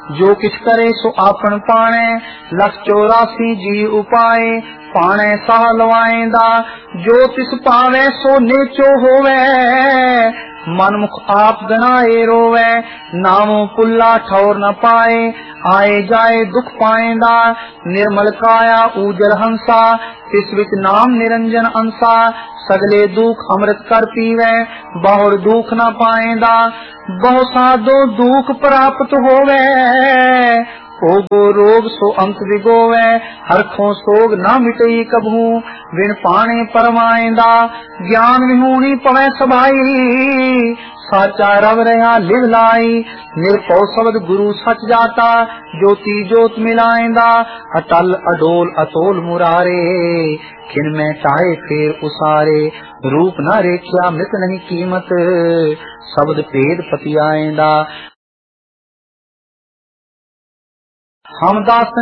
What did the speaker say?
जो किछ करे सो आपन पाणे, 184 जी उपाय पाणे साह लवाएंदा। जो तिस पावे सो नेचो होवे, मनमुख आप गणाए रोवे। नामो पुल्ला ठौर न पाए, आए जाए दुख पाएंदा। निर्मल काया ऊजल हंसा, तिस विच नाम निरंजन अंसा। सगले दुख अमृत कर पीवे, बहुर दुख न पाएंदा। बहु साधो दुख प्राप्त होवे, होगो रोग सो अंत विगोवे। हरखों सोग न मिटई कभू, बिन पाने परमाएंदा। ज्ञान विहूणी पवै सभाई, साचा रव रहा लिव लाई। निर्भौ शब्द गुरु सच जाता, ज्योति ज्योत मिलाएंदा। अटल अडोल अतोल मुरारे, खिन में टाए फेर उसारे। रूप न रेख्या मृत नहीं कीमत, शब्द भेद पति आएंदा। हम दास